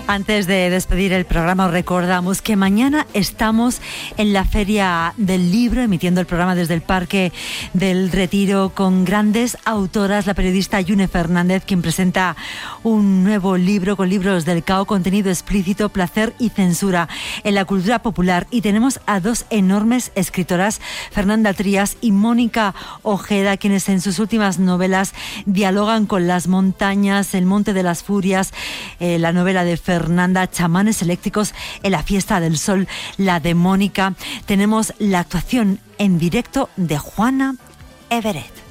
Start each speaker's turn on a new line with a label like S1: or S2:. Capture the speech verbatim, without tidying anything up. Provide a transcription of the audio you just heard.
S1: Antes de despedir el programa, os recordamos que mañana estamos en la Feria del Libro, emitiendo el programa desde el Parque del Retiro con grandes autoras, la periodista Yune Fernández, quien presenta un nuevo libro con libros del C A O, contenido explícito, placer y censura en la cultura popular. Y tenemos a dos enormes escritoras, Fernanda Trías y Mónica Ojeda, quienes en sus últimas novelas dialogan con las montañas, el Monte de las Furias, eh, la novela de Fernanda, Chamanes eléctricos en la Fiesta del Sol, la de Mónica. Tenemos la actuación en directo de Juana Everett.